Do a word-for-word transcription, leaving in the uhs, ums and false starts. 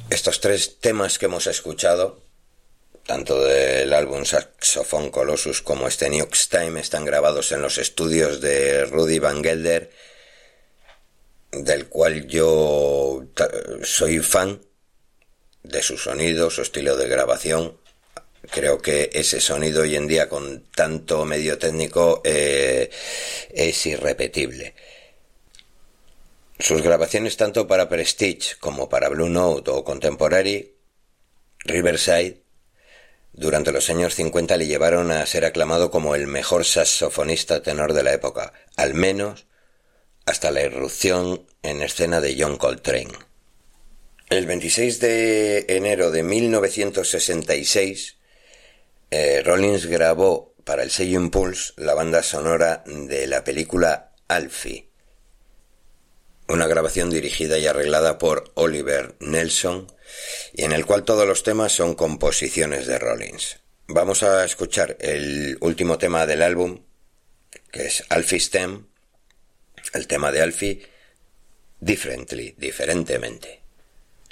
Estos tres temas que hemos escuchado, tanto del álbum Saxophone Colossus como este New Time, están grabados en los estudios de Rudy Van Gelder, del cual yo soy fan de su sonido, su estilo de grabación. Creo que ese sonido hoy en día, con tanto medio técnico, eh, es irrepetible. Sus grabaciones tanto para Prestige como para Blue Note o Contemporary Riverside durante los años cincuenta le llevaron a ser aclamado como el mejor saxofonista tenor de la época, al menos hasta la irrupción en escena de John Coltrane. El veintiséis de enero de mil novecientos sesenta y seis, eh, Rollins grabó para el sello Impulse la banda sonora de la película Alfie, una grabación dirigida y arreglada por Oliver Nelson, y en el cual todos los temas son composiciones de Rollins. Vamos a escuchar el último tema del álbum, que es Alfie's Theme, el tema de Alfie, Differently, diferentemente.